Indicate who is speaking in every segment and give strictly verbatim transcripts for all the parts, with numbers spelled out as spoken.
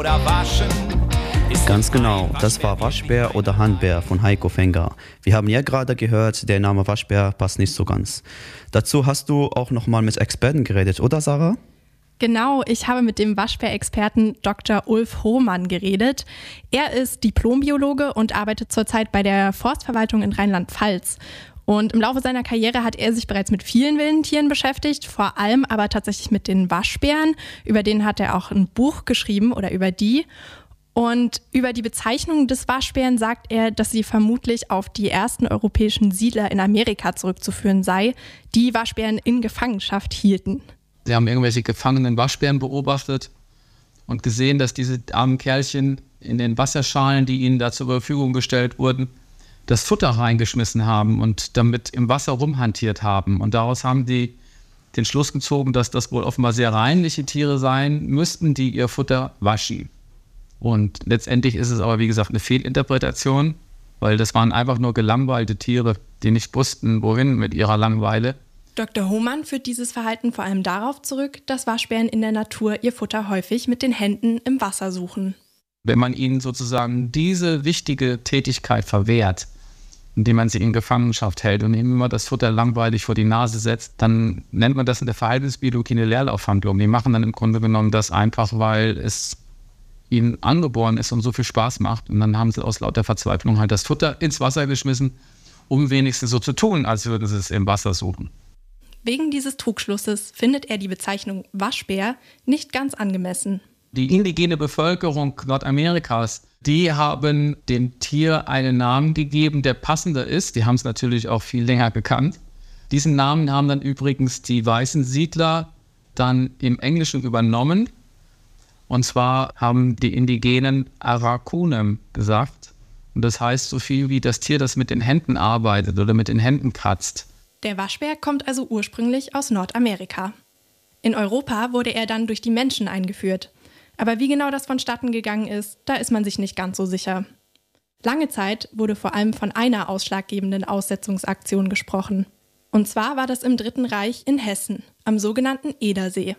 Speaker 1: oder waschen.
Speaker 2: Ganz genau, das war Waschbär oder Handbär von Heiko Fenger. Wir haben ja gerade gehört, der Name Waschbär passt nicht so ganz. Dazu hast du auch nochmal mit Experten geredet, oder Sarah?
Speaker 3: Genau, ich habe mit dem Waschbär-Experten Doktor Ulf Hohmann geredet. Er ist Diplombiologe und arbeitet zurzeit bei der Forstverwaltung in Rheinland-Pfalz. Und im Laufe seiner Karriere hat er sich bereits mit vielen wilden Tieren beschäftigt, vor allem aber tatsächlich mit den Waschbären. Über den hat er auch ein Buch geschrieben oder über die. Und über die Bezeichnung des Waschbären sagt er, dass sie vermutlich auf die ersten europäischen Siedler in Amerika zurückzuführen sei, die Waschbären in Gefangenschaft hielten.
Speaker 4: Sie haben irgendwelche gefangenen Waschbären beobachtet und gesehen, dass diese armen Kerlchen in den Wasserschalen, die ihnen da zur Verfügung gestellt wurden, das Futter reingeschmissen haben und damit im Wasser rumhantiert haben. Und daraus haben die den Schluss gezogen, dass das wohl offenbar sehr reinliche Tiere sein müssten, die ihr Futter waschen. Und letztendlich ist es aber, wie gesagt, eine Fehlinterpretation, weil das waren einfach nur gelangweilte Tiere, die nicht wussten, wohin mit ihrer Langeweile.
Speaker 3: Doktor Hohmann führt dieses Verhalten vor allem darauf zurück, dass Waschbären in der Natur ihr Futter häufig mit den Händen im Wasser suchen.
Speaker 4: Wenn man ihnen sozusagen diese wichtige Tätigkeit verwehrt, indem man sie in Gefangenschaft hält und ihnen immer das Futter langweilig vor die Nase setzt, dann nennt man das in der Verhaltensbiologie eine Leerlaufhandlung. Die machen dann im Grunde genommen das einfach, weil es ihnen angeboren ist und so viel Spaß macht. Und dann haben sie aus lauter Verzweiflung halt das Futter ins Wasser geschmissen, um wenigstens so zu tun, als würden sie es im Wasser suchen.
Speaker 3: Wegen dieses Trugschlusses findet er die Bezeichnung Waschbär nicht ganz angemessen.
Speaker 4: Die indigene Bevölkerung Nordamerikas, die haben dem Tier einen Namen gegeben, der passender ist. Die haben es natürlich auch viel länger gekannt. Diesen Namen haben dann übrigens die weißen Siedler dann im Englischen übernommen. Und zwar haben die Indigenen Arakunem gesagt. Und das heißt so viel wie das Tier, das mit den Händen arbeitet oder mit den Händen kratzt.
Speaker 3: Der Waschbär kommt also ursprünglich aus Nordamerika. In Europa wurde er dann durch die Menschen eingeführt. Aber wie genau das vonstatten gegangen ist, da ist man sich nicht ganz so sicher. Lange Zeit wurde vor allem von einer ausschlaggebenden Aussetzungsaktion gesprochen. Und zwar war das im Dritten Reich in Hessen, am sogenannten Edersee.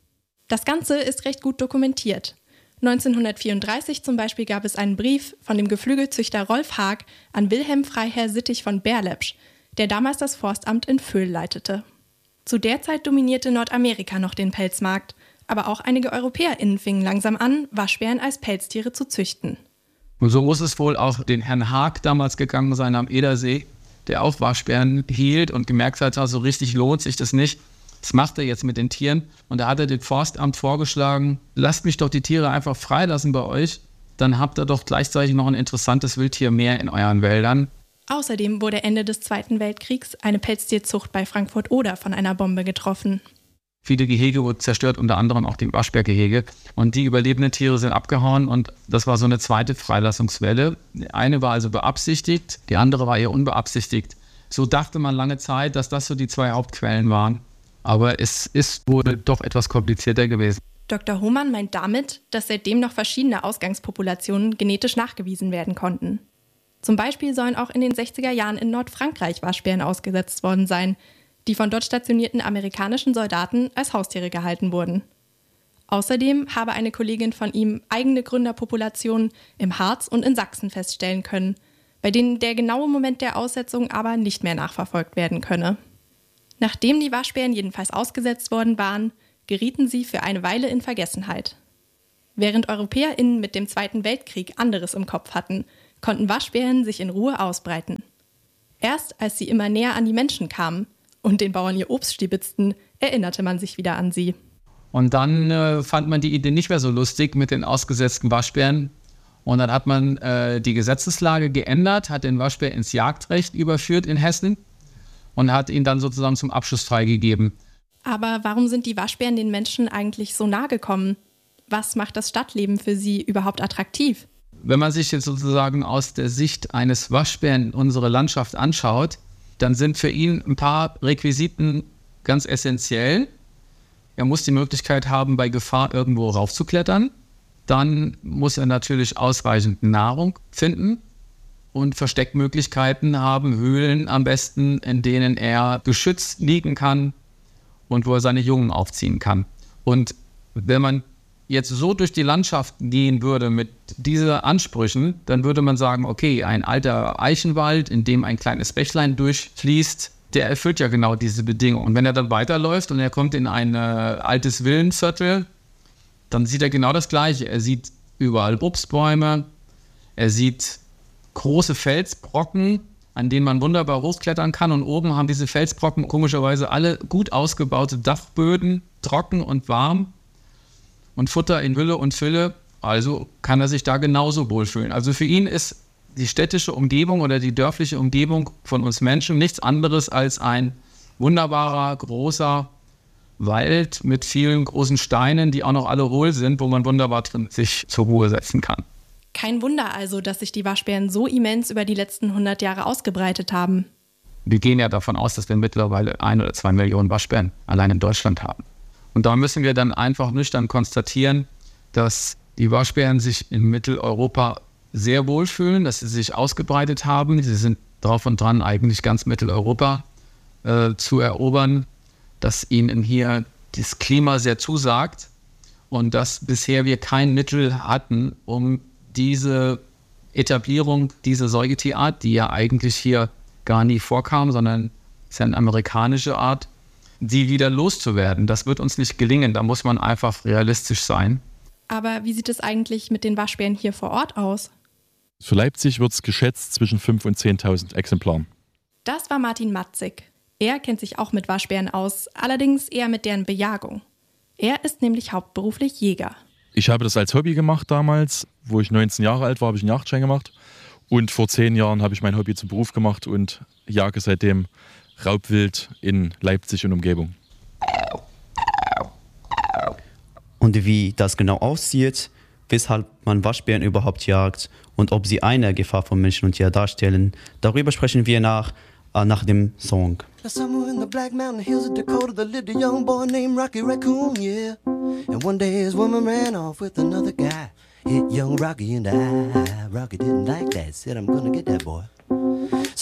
Speaker 3: Das Ganze ist recht gut dokumentiert. neunzehnhundertvierunddreißig zum Beispiel gab es einen Brief von dem Geflügelzüchter Rolf Haag an Wilhelm Freiherr Sittig von Berlepsch, der damals das Forstamt in Vöhl leitete. Zu der Zeit dominierte Nordamerika noch den Pelzmarkt, aber auch einige EuropäerInnen fingen langsam an, Waschbären als Pelztiere zu züchten.
Speaker 4: Und so muss es wohl auch den Herrn Haag damals gegangen sein am Edersee, der auch Waschbären hielt und gemerkt hat, so richtig lohnt sich das nicht. Das macht er jetzt mit den Tieren. Und da hat er dem Forstamt vorgeschlagen, lasst mich doch die Tiere einfach freilassen bei euch. Dann habt ihr doch gleichzeitig noch ein interessantes Wildtier mehr in euren Wäldern.
Speaker 3: Außerdem wurde Ende des Zweiten Weltkriegs eine Pelztierzucht bei Frankfurt-Oder von einer Bombe getroffen.
Speaker 4: Viele Gehege wurden zerstört, unter anderem auch die Waschbärgehege. Und die überlebenden Tiere sind abgehauen und das war so eine zweite Freilassungswelle. Die eine war also beabsichtigt, die andere war eher unbeabsichtigt. So dachte man lange Zeit, dass das so die zwei Hauptquellen waren. Aber es ist wohl doch etwas komplizierter gewesen.
Speaker 3: Doktor Hohmann meint damit, dass seitdem noch verschiedene Ausgangspopulationen genetisch nachgewiesen werden konnten. Zum Beispiel sollen auch in den sechziger Jahren in Nordfrankreich Waschbären ausgesetzt worden sein, die von dort stationierten amerikanischen Soldaten als Haustiere gehalten wurden. Außerdem habe eine Kollegin von ihm eigene Gründerpopulationen im Harz und in Sachsen feststellen können, bei denen der genaue Moment der Aussetzung aber nicht mehr nachverfolgt werden könne. Nachdem die Waschbären jedenfalls ausgesetzt worden waren, gerieten sie für eine Weile in Vergessenheit. Während EuropäerInnen mit dem Zweiten Weltkrieg anderes im Kopf hatten, konnten Waschbären sich in Ruhe ausbreiten. Erst als sie immer näher an die Menschen kamen und den Bauern ihr Obst stibitzten, erinnerte man sich wieder an sie.
Speaker 4: Und dann äh, fand man die Idee nicht mehr so lustig mit den ausgesetzten Waschbären. Und dann hat man äh, die Gesetzeslage geändert, hat den Waschbär ins Jagdrecht überführt in Hessen und hat ihn dann sozusagen zum Abschuss freigegeben.
Speaker 3: Aber warum sind die Waschbären den Menschen eigentlich so nahe gekommen? Was macht das Stadtleben für sie überhaupt attraktiv?
Speaker 4: Wenn man sich jetzt sozusagen aus der Sicht eines Waschbären unsere Landschaft anschaut, dann sind für ihn ein paar Requisiten ganz essentiell. Er muss die Möglichkeit haben, bei Gefahr irgendwo raufzuklettern. Dann muss er natürlich ausreichend Nahrung finden und Versteckmöglichkeiten haben, Höhlen am besten, in denen er geschützt liegen kann und wo er seine Jungen aufziehen kann. Und wenn man jetzt so durch die Landschaft gehen würde mit diesen Ansprüchen, dann würde man sagen, okay, ein alter Eichenwald, in dem ein kleines Bächlein durchfließt, der erfüllt ja genau diese Bedingungen. Und wenn er dann weiterläuft und er kommt in ein äh, altes Villenviertel, dann sieht er genau das Gleiche. Er sieht überall Obstbäume, er sieht große Felsbrocken, an denen man wunderbar hochklettern kann. Und oben haben diese Felsbrocken komischerweise alle gut ausgebaute Dachböden, trocken und warm und Futter in Hülle und Fülle. Also kann er sich da genauso wohlfühlen. Also für ihn ist die städtische Umgebung oder die dörfliche Umgebung von uns Menschen nichts anderes als ein wunderbarer, großer Wald mit vielen großen Steinen, die auch noch alle hohl sind, wo man wunderbar drin sich zur Ruhe setzen kann.
Speaker 3: Kein Wunder also, dass sich die Waschbären so immens über die letzten hundert Jahre ausgebreitet haben.
Speaker 4: Wir gehen ja davon aus, dass wir mittlerweile ein oder zwei Millionen Waschbären allein in Deutschland haben. Und da müssen wir dann einfach nüchtern konstatieren, dass die Waschbären sich in Mitteleuropa sehr wohlfühlen, dass sie sich ausgebreitet haben. Sie sind drauf und dran, eigentlich ganz Mitteleuropa äh, zu erobern, dass ihnen hier das Klima sehr zusagt und dass bisher wir kein Mittel hatten, um diese Etablierung dieser Säugetierart, die ja eigentlich hier gar nie vorkam, sondern ist ja eine amerikanische Art, die wieder loszuwerden. Das wird uns nicht gelingen, da muss man einfach realistisch sein.
Speaker 3: Aber wie sieht es eigentlich mit den Waschbären hier vor Ort aus?
Speaker 1: Für Leipzig wird es geschätzt zwischen fünftausend und zehntausend Exemplaren.
Speaker 3: Das war Martin Matzig. Er kennt sich auch mit Waschbären aus, allerdings eher mit deren Bejagung. Er ist nämlich hauptberuflich Jäger.
Speaker 1: Ich habe das als Hobby gemacht damals. Wo ich neunzehn Jahre alt war, habe ich einen Jagdschein gemacht. Und vor zehn Jahren habe ich mein Hobby zum Beruf gemacht und jage seitdem Raubwild in Leipzig und Umgebung.
Speaker 2: Und wie das genau aussieht, weshalb man Waschbären überhaupt jagt und ob sie eine Gefahr von Menschen und Tier darstellen, darüber sprechen wir nach, äh, nach dem Song.
Speaker 5: Somewhere in the Black Mountain Hills of Dakota, there lived a young boy named Rocky Raccoon, yeah. And one day his woman ran off with another guy. Hit young Rocky in the eye. Rocky didn't like that, said I'm gonna get that boy.